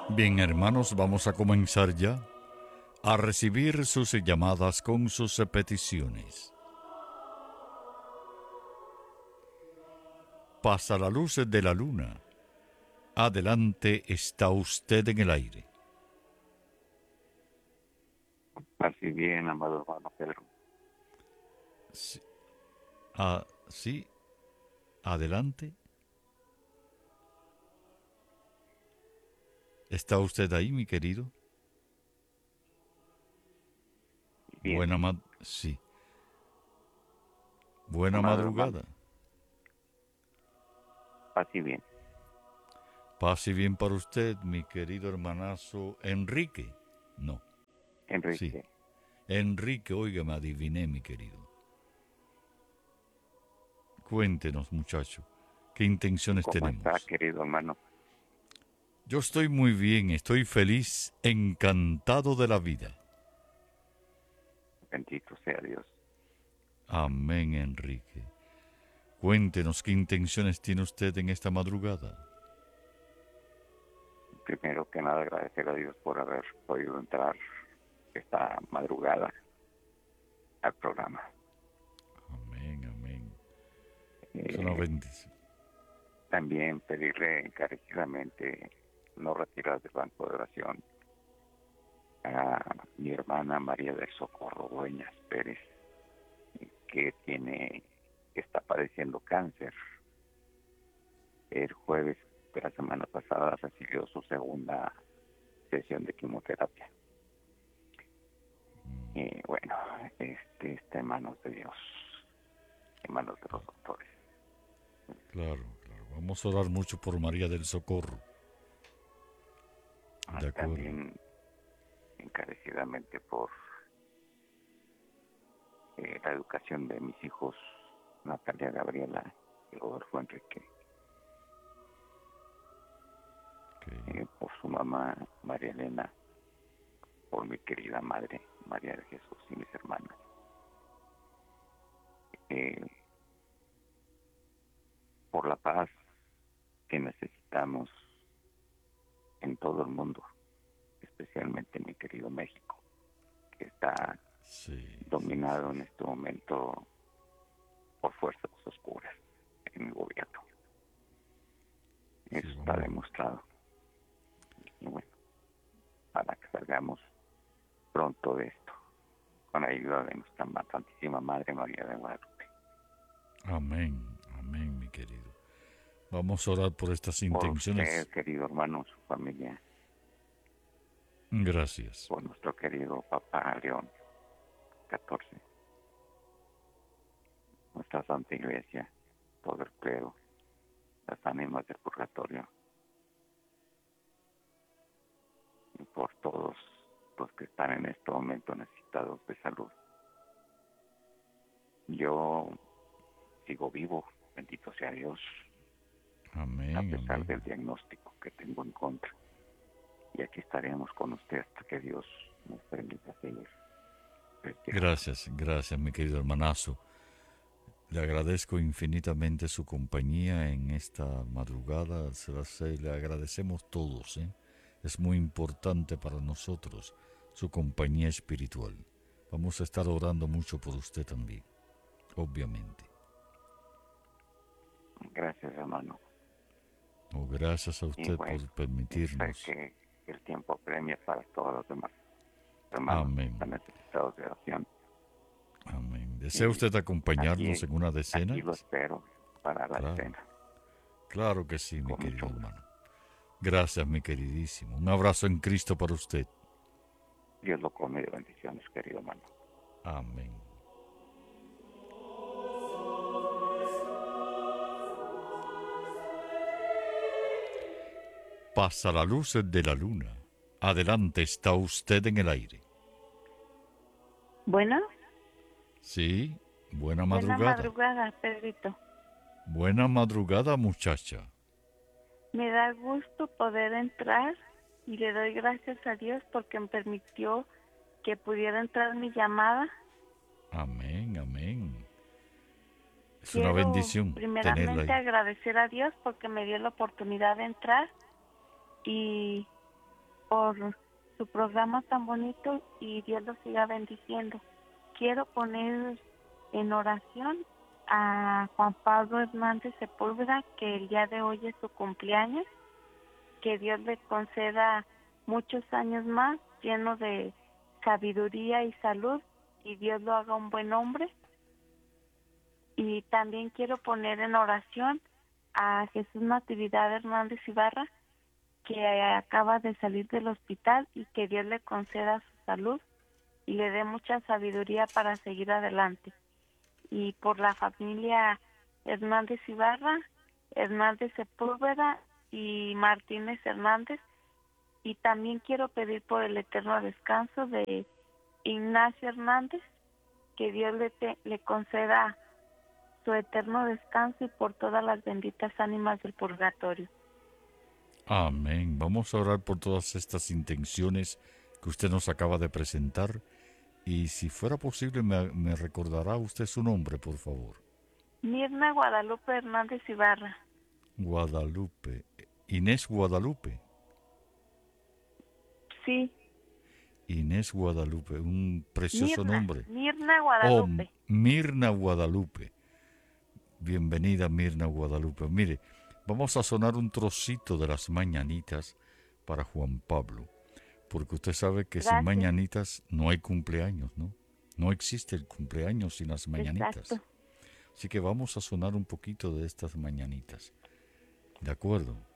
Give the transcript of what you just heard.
Bien, hermanos, vamos a comenzar ya a recibir sus llamadas con sus peticiones. Pasa la luz de la luna. Adelante, está usted en el aire. Así bien, amado hermano Pedro. Sí, sí, adelante. ¿Está usted ahí, mi querido? Bien, Sí. Buena amado hermano. madrugada. Así bien, Pase bien para usted, mi querido hermanazo Enrique. No, sí. Enrique. Enrique, oiga, me adiviné, mi querido. Cuéntenos, muchacho, ¿qué intenciones ¿Cómo está, tenemos? querido hermano? Yo estoy muy bien, estoy feliz, encantado de la vida. Bendito sea Dios. Amén, Enrique. Cuéntenos qué intenciones tiene usted en esta madrugada. Primero que nada, agradecer a Dios por haber podido entrar esta madrugada al programa. Amén, amén. Es una Eh, bendición. También pedirle encarecidamente no retirar del banco de oración a mi hermana María del Socorro Dueñas Pérez, que está padeciendo cáncer. El jueves de la semana pasada recibió su segunda sesión de quimioterapia. Y bueno, está en manos de Dios, en manos de los doctores. Claro, claro. Vamos a orar mucho por María del Socorro. De acuerdo. También encarecidamente por la educación de mis hijos, Natalia Gabriela y Rodolfo Enrique, Okay. por su mamá María Elena, por mi querida madre María de Jesús y mis hermanas. Eh, por la paz que necesitamos en todo el mundo, especialmente en mi querido México, que está Sí, sí, sí. dominado en este momento por fuerzas oscuras en el gobierno. Sí, Eso está vamos. demostrado. Y bueno, para que salgamos pronto de esto, con la ayuda de nuestra Santísima Madre María de Guadalupe. Amén, amén, mi querido. Vamos a orar por estas Por usted, intenciones. querido hermano, su familia, Gracias. por nuestro querido Papa León XIV, nuestra Santa Iglesia, todo el clero, las ánimas del purgatorio, y por todos los que están en este momento necesitados de salud. Yo sigo vivo, bendito sea Dios, a Amén, pesar amén. del diagnóstico que tengo en contra. Y aquí estaremos con usted hasta que Dios nos permita seguir respirando. Gracias, gracias, mi querido hermanazo. Le agradezco infinitamente su compañía en esta madrugada. Le agradecemos todos, ¿eh? Es muy importante para nosotros su compañía espiritual. Vamos a estar orando mucho por usted también, obviamente. Gracias, hermano. Oh, gracias a Y usted bueno, por sé permitirnos. que el tiempo premia para todos los demás hermanos que Amén, están necesitados de oración. amén. ¿Desea Y usted acompañarnos aquí, en una decena? aquí lo espero para la Claro, cena, claro que sí, mi con mucho querido gusto. hermano. Gracias, mi queridísimo. Un abrazo en Cristo para usted. Dios lo come de bendiciones, querido hermano. Amén. Pasa la luz de la luna. Adelante, está usted en el aire. Bueno, Sí, buena buena madrugada. madrugada, Pedrito. Buena madrugada, muchacha. Me da gusto poder entrar y le doy gracias a Dios porque me permitió que pudiera entrar mi llamada. Amén, amén. Es una Quiero bendición tenerla primeramente ahí. agradecer a Dios porque me dio la oportunidad de entrar y por su programa tan bonito y Dios los siga bendiciendo. Quiero poner en oración a Juan Pablo Hernández Sepúlveda, que el día de hoy es su cumpleaños, que Dios le conceda muchos años más, lleno de sabiduría y salud, y Dios lo haga un buen hombre. Y también quiero poner en oración a Jesús Natividad Hernández Ibarra, que acaba de salir del hospital, y que Dios le conceda su salud y le dé mucha sabiduría para seguir adelante. Y por la familia Hernández Ibarra, Hernández Sepúlveda y Martínez Hernández. Y también quiero pedir por el eterno descanso de Ignacio Hernández, que Dios le conceda su eterno descanso, y por todas las benditas ánimas del purgatorio. Amén. Vamos a orar por todas estas intenciones que usted nos acaba de presentar. Y si fuera posible, me recordará usted su nombre, por favor. Mirna Guadalupe Hernández Ibarra. Guadalupe. Inés Guadalupe. Sí. Inés Guadalupe, un precioso nombre. Mirna Guadalupe. Oh, Mirna Guadalupe. Bienvenida, Mirna Guadalupe. Mire, vamos a sonar un trocito de las mañanitas para Juan Pablo, porque usted sabe que Gracias. sin mañanitas no hay cumpleaños, ¿no? No existe el cumpleaños sin las mañanitas. Exacto. Así que vamos a sonar un poquito de estas mañanitas. ¿De acuerdo?